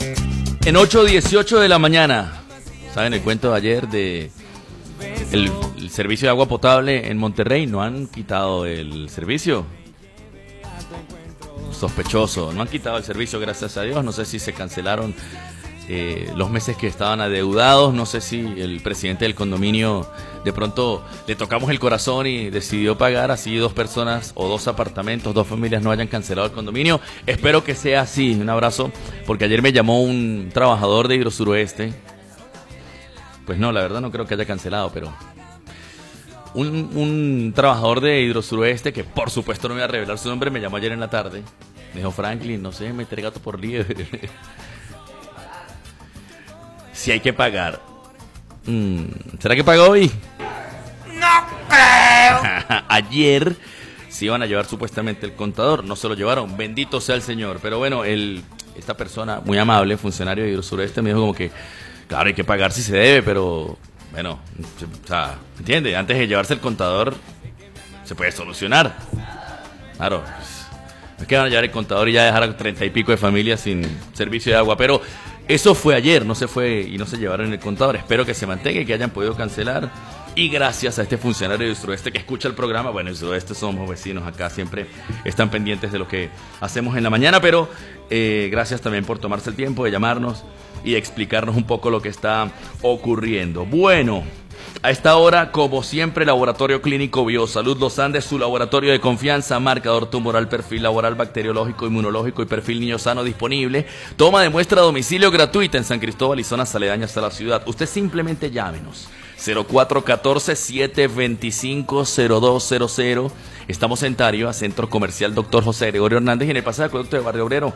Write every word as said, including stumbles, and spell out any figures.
En ocho dieciocho de la mañana, ¿saben el cuento de ayer de el, el servicio de agua potable en Monterrey? No han quitado el servicio. Sospechoso, no han quitado el servicio, gracias a Dios. No sé si se cancelaron eh, los meses que estaban adeudados. No sé si el presidente del condominio de pronto le tocamos el corazón y decidió pagar, así dos personas o dos apartamentos, dos familias no hayan cancelado el condominio. Espero que sea así. Un abrazo, porque ayer me llamó un trabajador de Hidrosuroeste. Pues no, la verdad no creo que haya cancelado, pero un, un trabajador de Hidrosuroeste, que por supuesto no voy a revelar su nombre, me llamó ayer en la tarde. Me dijo: Franklin, no sé, meter gato por liebre. Si hay que pagar. Mm, ¿Será que pagó hoy? No creo. Ayer se iban a llevar supuestamente el contador, no se lo llevaron, bendito sea el Señor. Pero bueno, el, esta persona muy amable, funcionario de Hidrosuroeste, me dijo como que, claro, hay que pagar si se debe, pero bueno, o sea, ¿entiende? Antes de llevarse el contador, se puede solucionar. Claro, no es que van a llevar el contador y ya dejar a treinta y pico de familias sin servicio de agua, pero eso fue ayer, no se fue y no se llevaron el contador. Espero que se mantenga y que hayan podido cancelar. Y gracias a este funcionario del Suroeste que escucha el programa. Bueno, el Suroeste somos vecinos acá, siempre están pendientes de lo que hacemos en la mañana, pero eh, gracias también por tomarse el tiempo de llamarnos y explicarnos un poco lo que está ocurriendo. Bueno, a esta hora, como siempre, Laboratorio Clínico Biosalud Los Andes, su laboratorio de confianza, marcador tumoral, perfil laboral, bacteriológico, inmunológico y perfil niño sano disponible. Toma de muestra a domicilio gratuita en San Cristóbal y zonas aledañas a la ciudad. Usted simplemente llámenos. cero cuatro uno cuatro, siete dos cinco, cero dos cero cero. Estamos en Tario, Centro Comercial Doctor José Gregorio Hernández, y en el pasaje de acueducto de Barrio Obrero.